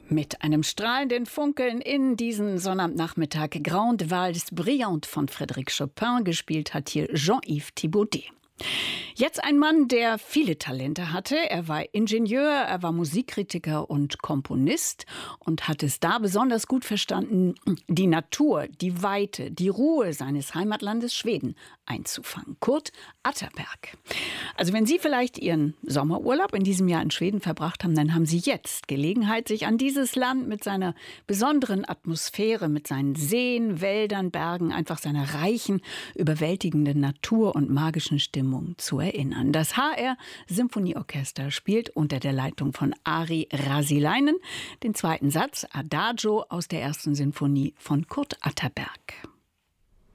Mit einem strahlenden Funkeln in diesen Sonnabendnachmittag Grande Valse Brillante von Frédéric Chopin, gespielt hat hier Jean-Yves Thibaudet. Jetzt ein Mann, der viele Talente hatte. Er war Ingenieur, er war Musikkritiker und Komponist und hat es da besonders gut verstanden, die Natur, die Weite, die Ruhe seines Heimatlandes Schweden einzufangen. Kurt Atterberg. Also wenn Sie vielleicht Ihren Sommerurlaub in diesem Jahr in Schweden verbracht haben, dann haben Sie jetzt Gelegenheit, sich an dieses Land mit seiner besonderen Atmosphäre, mit seinen Seen, Wäldern, Bergen, einfach seiner reichen, überwältigenden Natur und magischen Stimmung zu erinnern. Das HR Symphonieorchester spielt unter der Leitung von Ari Rasilainen den zweiten Satz Adagio aus der ersten Sinfonie von Kurt Atterberg.